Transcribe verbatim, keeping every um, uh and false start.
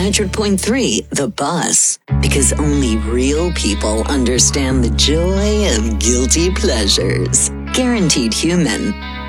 hundred point three The Bus. Because only real people understand the joy of guilty pleasures. Guaranteed Human.